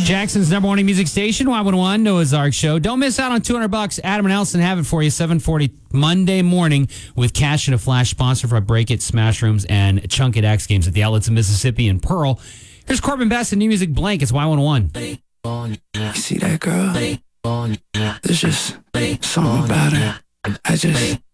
Jackson's number one music station, Y101, Noah's Ark Show. Don't miss out on $200. Adam and Allison have it for you, 7:40 Monday morning with Cash in a Flash, sponsored by Break It, Smash Rooms, and Chunk It X Games at the outlets of Mississippi and Pearl. Here's Corbin Best and New Music Blank. It's Y101. You see that girl? There's just something about her. I just